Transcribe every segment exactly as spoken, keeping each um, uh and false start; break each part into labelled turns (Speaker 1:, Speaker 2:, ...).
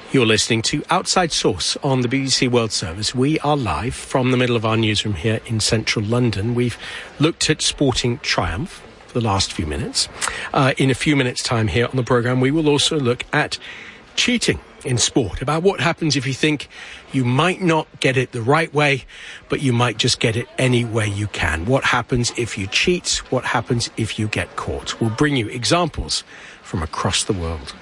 Speaker 1: You're listening to Outside Source on the B B C World Service. We are live from the middle of our newsroom here in central London. We've looked at sporting triumph for the last few minutes. Uh, in a few minutes' time here on the programme, we will also look at cheating in sport, about what happens if you think you might not get it the right way, but you might just get it any way you can. What happens if you cheat? What happens if you get caught? We'll bring you examples from across the world.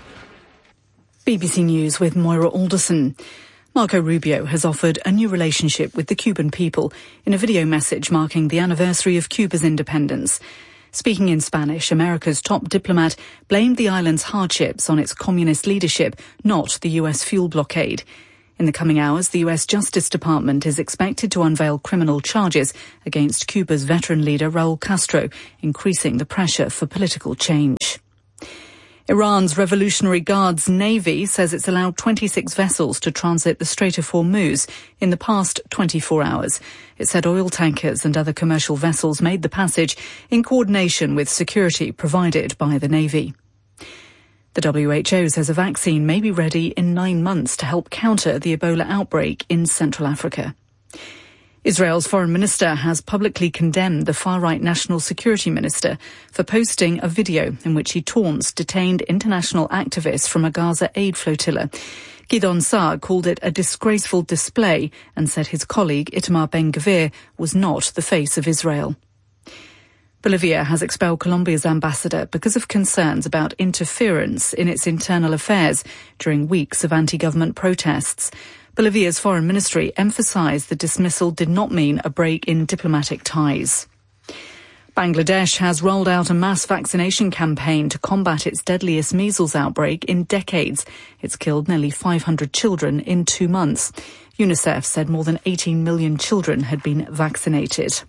Speaker 2: B B C News with Moira Alderson. Marco Rubio has offered a new relationship with the Cuban people in a video message marking the anniversary of Cuba's independence. Speaking in Spanish, America's top diplomat blamed the island's hardships on its communist leadership, not the U S fuel blockade. In the coming hours, the U S Justice Department is expected to unveil criminal charges against Cuba's veteran leader Raul Castro, increasing the pressure for political change. Iran's Revolutionary Guards Navy says it's allowed twenty-six vessels to transit the Strait of Hormuz in the past twenty-four hours. It said oil tankers and other commercial vessels made the passage in coordination with security provided by the Navy. The W H O says a vaccine may be ready in nine months to help counter the Ebola outbreak in Central Africa. Israel's foreign minister has publicly condemned the far-right national security minister for posting a video in which he taunts detained international activists from a Gaza aid flotilla. Gideon Saar called it a disgraceful display and said his colleague Itamar Ben-Gvir was not the face of Israel. Bolivia has expelled Colombia's ambassador because of concerns about interference in its internal affairs during weeks of anti-government protests. Bolivia's foreign ministry emphasised the dismissal did not mean a break in diplomatic ties. Bangladesh has rolled out a mass vaccination campaign to combat its deadliest measles outbreak in decades. It's killed nearly five hundred children in two months. UNICEF said more than eighteen million children had been vaccinated.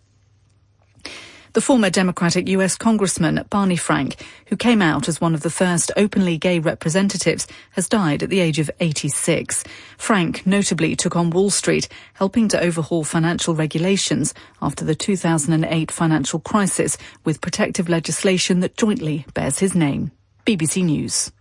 Speaker 2: The former Democratic U S Congressman Barney Frank, who came out as one of the first openly gay representatives, has died at the age of eighty-six. Frank notably took on Wall Street, helping to overhaul financial regulations after the two thousand eight financial crisis with protective legislation that jointly bears his name. B B C News.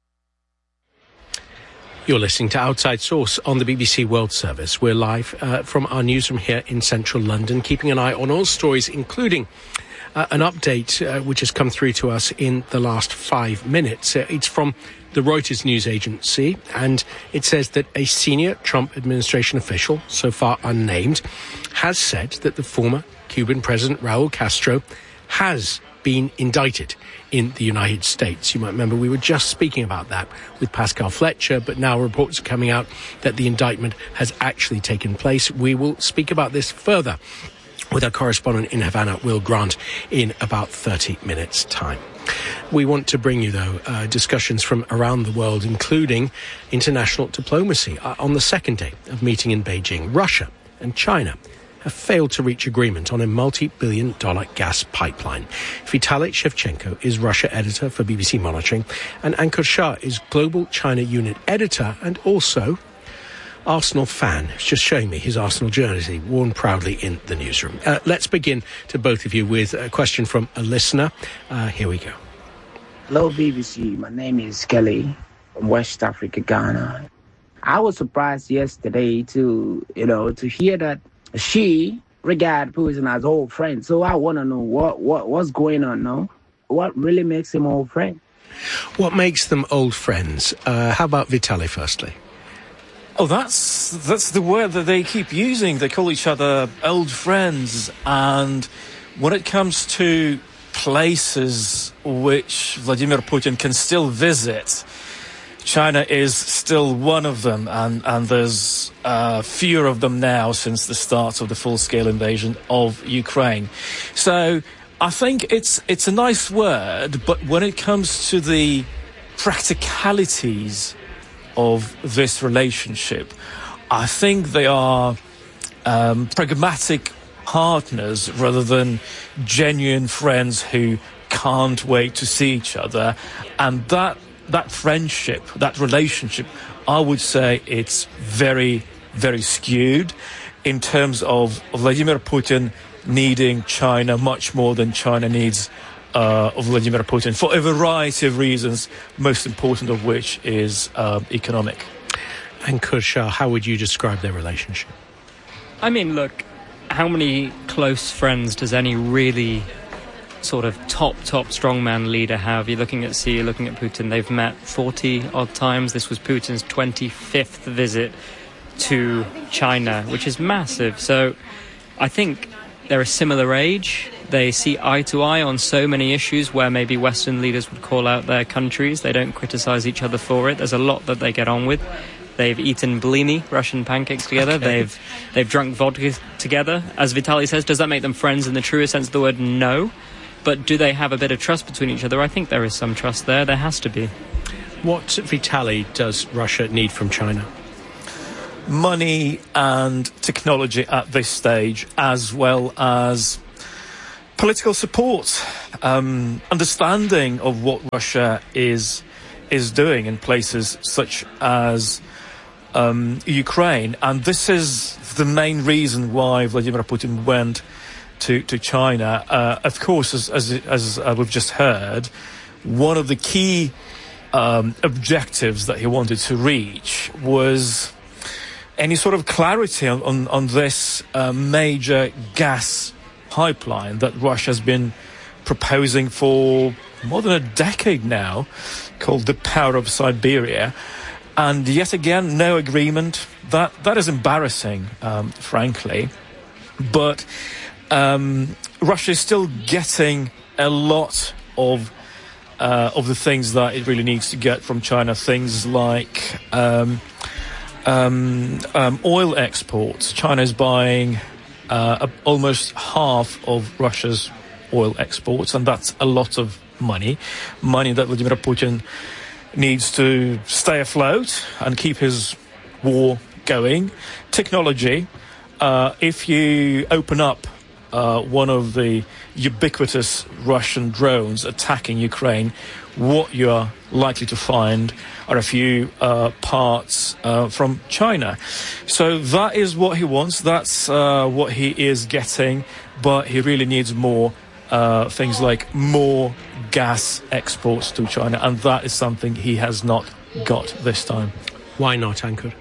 Speaker 1: You're listening to Outside Source on the B B C World Service. We're live uh, from our newsroom here in central London, keeping an eye on all stories, including uh, an update uh, which has come through to us in the last five minutes. Uh, it's from the Reuters news agency, and it says that a senior Trump administration official, so far unnamed, has said that the former Cuban President Raul Castro has been indicted in the United States. You might remember we were just speaking about that with Pascal Fletcher, but now reports are coming out that the indictment has actually taken place. We will speak about this further with our correspondent in Havana, Will Grant, in about thirty minutes' time. We want to bring you, though, uh, discussions from around the world, including international diplomacy. Uh, on the second day of meeting in Beijing, Russia and China have failed to reach agreement on a multi-billion dollar gas pipeline. Vitaly Shevchenko is Russia editor for B B C Monitoring, and Ankur Shah is Global China Unit editor and also Arsenal fan. He's just showing me his Arsenal jersey, worn proudly in the newsroom. Uh, let's begin to both of you with a question from a listener. Uh, here we go.
Speaker 3: Hello, B B C. My name is Kelly from West Africa, Ghana. I was surprised yesterday to, you know, to hear that she regard Putin as old friend. So I want to know what, what what's going on now. What really makes him old friend?
Speaker 1: What makes them old friends? Uh, how about Vitaly firstly?
Speaker 4: Oh, that's that's the word that they keep using. They call each other old friends. And when it comes to places which Vladimir Putin can still visit, China is still one of them, and, and there's uh, fewer of them now since the start of the full-scale invasion of Ukraine. So I think it's it's a nice word, but when it comes to the practicalities of this relationship, I think they are um, pragmatic partners rather than genuine friends who can't wait to see each other. And that That friendship, that relationship, I would say it's very, very skewed in terms of Vladimir Putin needing China much more than China needs uh, of Vladimir Putin for a variety of reasons, most important of which is uh, economic.
Speaker 1: And Kursha, how would you describe their relationship?
Speaker 5: I mean, look, how many close friends does any really sort of top, top strongman leader have? You're looking at Xi, you're looking at Putin. They've met forty odd times. This was Putin's twenty-fifth visit to China, which is massive. So I think they're a similar age. They see eye to eye on so many issues where maybe Western leaders would call out their countries. They don't criticize each other for it. There's a lot that they get on with. They've eaten blini, Russian pancakes together. Okay. They've they've drunk vodka together. As Vitaly says, does that make them friends in the truest sense of the word? No. But do they have a bit of trust between each other? I think there is some trust there. There has to be.
Speaker 1: What, Vitaly, does Russia need from China?
Speaker 4: Money and technology at this stage, as well as political support, um, understanding of what Russia is is doing in places such as um, Ukraine. And this is the main reason why Vladimir Putin went to, to China. Uh, of course, as, as, as uh, we've just heard, one of the key um, objectives that he wanted to reach was any sort of clarity on, on, on this uh, major gas pipeline that Russia has been proposing for more than a decade now, called the Power of Siberia. And yet again, no agreement. That that is embarrassing, um, frankly. But um, Russia is still getting a lot of uh, of the things that it really needs to get from China. Things like um, um, um, oil exports. China is buying uh, almost half of Russia's oil exports, and that's a lot of money. Money that Vladimir Putin needs to stay afloat and keep his war going. Technology. Uh, if you open up uh, one of the ubiquitous Russian drones attacking Ukraine, what you are likely to find are a few uh, parts uh, from China. So that is what he wants. That's uh, what he is getting. But he really needs more. Uh, things like more gas exports to China, and that is something he has not got this time.
Speaker 1: Why not, Ankur?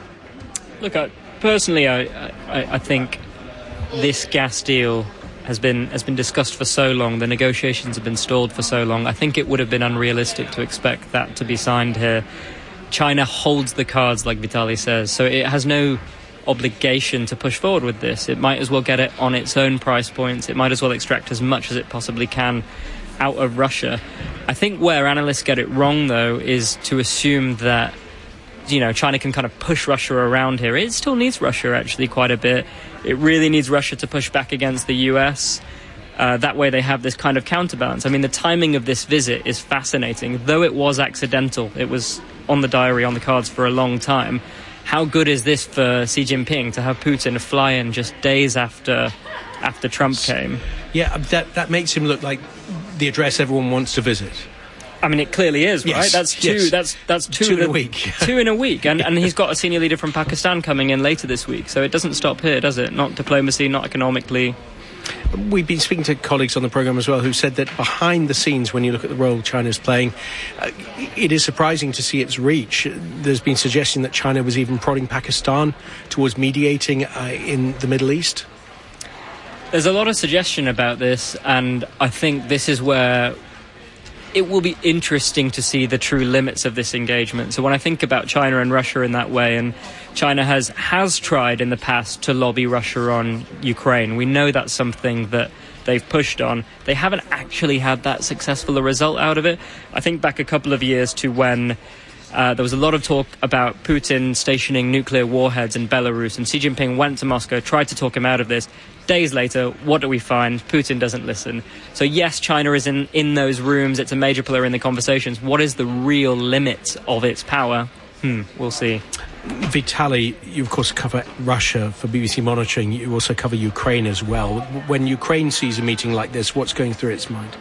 Speaker 5: Look, I, personally, I, I, I think this gas deal has been has been discussed for so long. The negotiations have been stalled for so long. I think it would have been unrealistic to expect that to be signed here. China holds the cards, like Vitaly says, so it has no obligation to push forward with this. It might as well get it on its own price points. It might as well extract as much as it possibly can out of Russia. I think where analysts get it wrong, though, is to assume that, you know, China can kind of push Russia around here. It still needs Russia, actually, quite a bit. It really needs Russia to push back against the U S. Uh, that way they have this kind of counterbalance. I mean, the timing of this visit is fascinating. Though it was accidental, it was on the diary, on the cards for a long time. How good is this for Xi Jinping to have Putin fly in just days after after Trump came?
Speaker 1: Yeah, that that makes him look like the address everyone wants to visit.
Speaker 5: I mean, it clearly is, right?
Speaker 1: Yes,
Speaker 5: that's two.
Speaker 1: yes.
Speaker 5: That's that's two,
Speaker 1: two in
Speaker 5: the,
Speaker 1: a week.
Speaker 5: two in a week, and and he's got a senior leader from Pakistan coming in later this week. So it doesn't stop here, does it? Not diplomacy, not economically.
Speaker 1: We've been speaking to colleagues on the programme as well who said that behind the scenes, when you look at the role China's playing, uh, it is surprising to see its reach. There's been suggestion that China was even prodding Pakistan towards mediating uh, in the Middle East.
Speaker 5: There's a lot of suggestion about this, and I think this is where it will be interesting to see the true limits of this engagement. So when I think about China and Russia in that way, and China has has tried in the past to lobby Russia on Ukraine, we know that's something that they've pushed on. They haven't actually had that successful a result out of it. I think back a couple of years to when uh, there was a lot of talk about Putin stationing nuclear warheads in Belarus, and Xi Jinping went to Moscow, tried to talk him out of this. Days later, what do we find? Putin doesn't listen. So yes, China is in, in those rooms. It's a major player in the conversations. What is the real limit of its power? Hmm, we'll see.
Speaker 1: Vitaly, you of course cover Russia for B B C Monitoring. You also cover Ukraine as well. When Ukraine sees a meeting like this, what's going through its mind?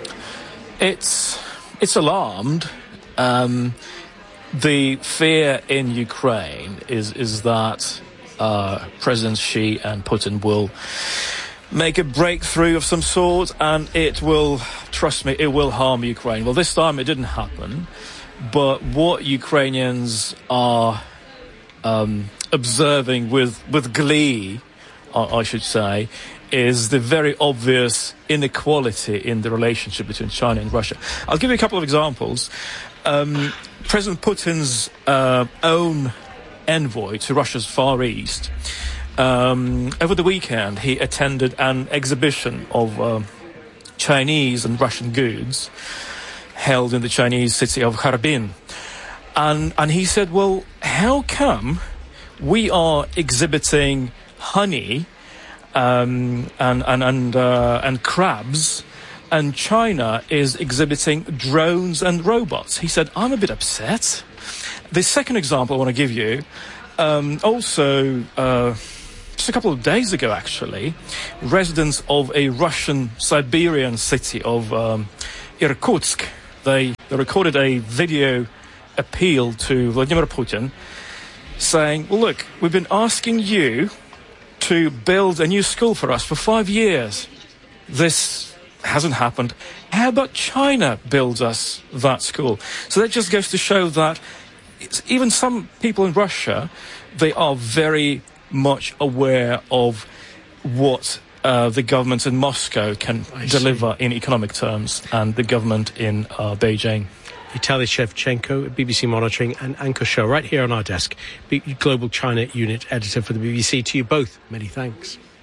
Speaker 4: It's it's alarmed. Um, the fear in Ukraine is is that uh, Presidents Xi and Putin will make a breakthrough of some sort, and it will, trust me, it will harm Ukraine. Well, this time it didn't happen, but what Ukrainians are um, observing with, with glee, I, I should say, is the very obvious inequality in the relationship between China and Russia. I'll give you a couple of examples. Um, President Putin's uh, own envoy to Russia's Far East, um, over the weekend he attended an exhibition of uh, Chinese and Russian goods held in the Chinese city of Harbin. And, and he said, well, how come we are exhibiting honey um, and, and, and, uh, and crabs, and China is exhibiting drones and robots? He said, I'm a bit upset. The second example I want to give you, um, also uh, just a couple of days ago, actually, residents of a Russian Siberian city of um, Irkutsk, they, they recorded a video appeal to Vladimir Putin saying, well, look, we've been asking you to build a new school for us for five years. This hasn't happened. How about China builds us that school? So that just goes to show that it's, even some people in Russia, they are very much aware of what uh, the government in Moscow can I deliver see. in economic terms, and the government in uh, Beijing.
Speaker 1: Vitaly Shevchenko, B B C Monitoring and Anchor Show, right here on our desk. Global China Unit Editor for the B B C. To you both, many thanks.